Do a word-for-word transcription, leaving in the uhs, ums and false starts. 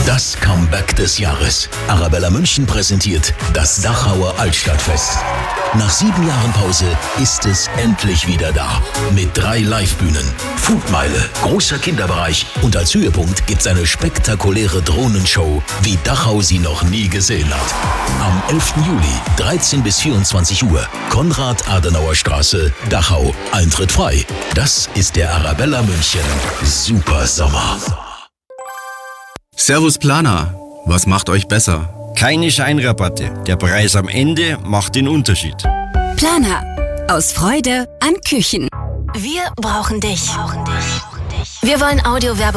Das Comeback des Jahres. Arabella München präsentiert das Dachauer Altstadtfest. Nach sieben Jahren Pause ist es endlich wieder da. Mit drei Livebühnen, Foodmeile, großer Kinderbereich und als Höhepunkt gibt's eine spektakuläre Drohnenshow, wie Dachau sie noch nie gesehen hat. Am elften Juli, dreizehn bis vierundzwanzig Uhr, Konrad-Adenauer-Straße, Dachau. Eintritt frei. Das ist der Arabella München Super Sommer. Servus Planer, was macht euch besser? Keine Scheinrabatte. Der Preis am Ende macht den Unterschied. Planer. Aus Freude an Küchen. Wir brauchen dich. Wir wollen Audiowerbung